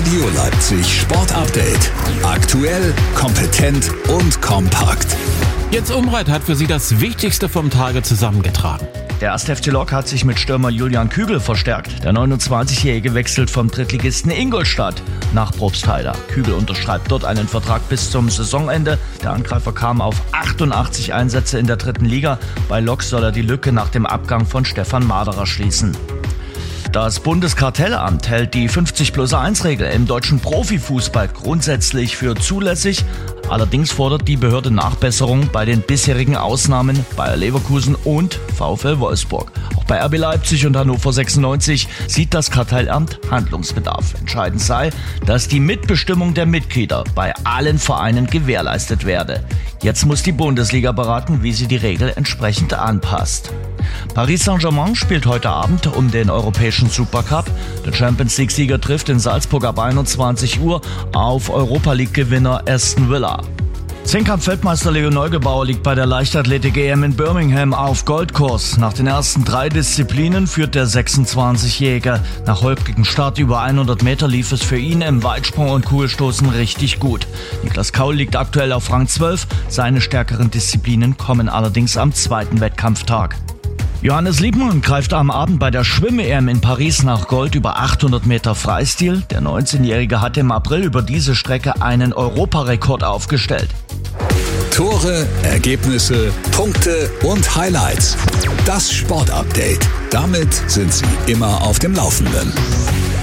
Radio Leipzig Sport Update. Aktuell, kompetent und kompakt. Jens Umreit hat für Sie das Wichtigste vom Tage zusammengetragen. Der 1. FC Lok hat sich mit Stürmer Julian Kügel verstärkt. Der 29-Jährige wechselt vom Drittligisten Ingolstadt nach Probstheida. Kügel unterschreibt dort einen Vertrag bis zum Saisonende. Der Angreifer kam auf 88 Einsätze in der 3. Liga. Bei Lok soll er die Lücke nach dem Abgang von Stefan Maderer schließen. Das Bundeskartellamt hält die 50+1-Regel im deutschen Profifußball grundsätzlich für zulässig. Allerdings fordert die Behörde Nachbesserung bei den bisherigen Ausnahmen Bayer Leverkusen und VfL Wolfsburg. Auch bei RB Leipzig und Hannover 96 sieht das Kartellamt Handlungsbedarf. Entscheidend sei, dass die Mitbestimmung der Mitglieder bei allen Vereinen gewährleistet werde. Jetzt muss die Bundesliga beraten, wie sie die Regel entsprechend anpasst. Paris Saint-Germain spielt heute Abend um den europäischen Supercup. Der Champions-League-Sieger trifft in Salzburg ab 21 Uhr auf Europa-League-Gewinner Aston Villa. Zehnkampf-Weltmeister Leo Neugebauer liegt bei der Leichtathletik-EM in Birmingham auf Goldkurs. Nach den ersten 3 Disziplinen führt der 26-Jährige. Nach holprigem Start über 100 Meter lief es für ihn im Weitsprung und Kugelstoßen richtig gut. Niklas Kaul liegt aktuell auf Rang 12. Seine stärkeren Disziplinen kommen allerdings am zweiten Wettkampftag. Johannes Liebmann greift am Abend bei der Schwimm-EM in Paris nach Gold über 800 Meter Freistil. Der 19-Jährige hatte im April über diese Strecke einen Europarekord aufgestellt. Tore, Ergebnisse, Punkte und Highlights. Das Sport Update. Damit sind Sie immer auf dem Laufenden.